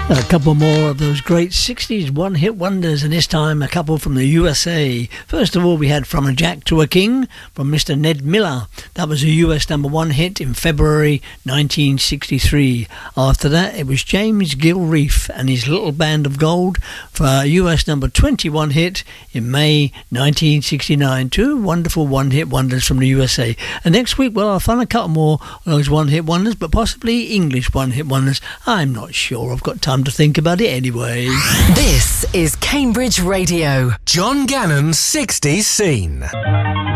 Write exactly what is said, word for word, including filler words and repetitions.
A couple more of those great sixties one-hit wonders, and this time a couple from the U S A. First of all, we had From a Jack to a King from Mister Ned Miller. That was a U S number one hit in February nineteen sixty-three. After that, it was James Gilreath and his Little Band of Gold for a U S number twenty-one hit in May nineteen sixty-nine. Two wonderful one-hit wonders from the U S A. And next week, well, I'll find a couple more of those one-hit wonders, but possibly English one-hit wonders. I'm not sure. I've got time to think about it anyway. This is Cambridge Radio. John Gannon's sixties Scene.